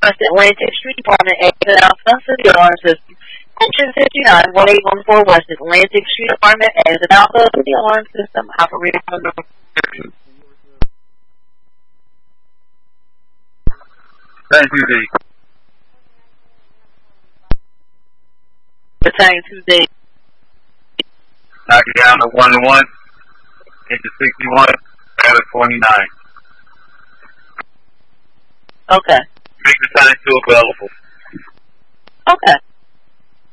West Atlantic Street Department, exit Alpha City Alarm System. Engine 59, 1814 West Atlantic Street Department, exit Alpha City Alarm System. Operator from the Thank you, D. Battalion 2D. Knock it down to 1-1. Into 61. Battle 29. Okay. Make the sign 2 available. Okay.